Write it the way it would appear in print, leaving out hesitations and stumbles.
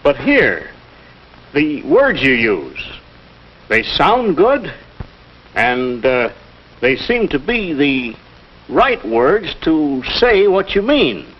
But here, the words you use, they sound good, and they seem to be the right words to say what you mean.